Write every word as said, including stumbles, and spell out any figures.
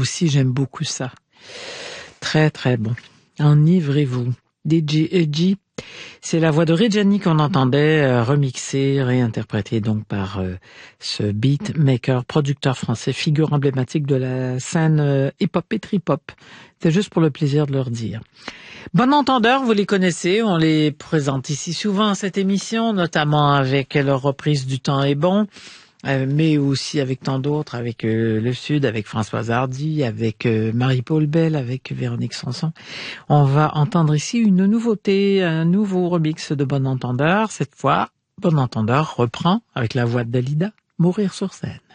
aussi, j'aime beaucoup ça. Très, très bon. Enivrez-vous. D J Edgy, c'est la voix de Reggiani qu'on entendait euh, remixée, réinterprétée donc par euh, ce beatmaker, producteur français, figure emblématique de la scène euh, hip-hop et trip-hop. C'est juste pour le plaisir de leur dire. Bon entendeur, vous les connaissez, on les présente ici souvent à cette émission, notamment avec leur reprise du Temps est bon, euh, mais aussi avec tant d'autres, avec euh, le Sud, avec Françoise Hardy, avec euh, Marie-Paul Bell, avec Véronique Sanson. On va entendre ici une nouveauté, un nouveau remix de Bon Entendeur. Cette fois, Bon Entendeur reprend avec la voix de Dalida, Mourir sur scène.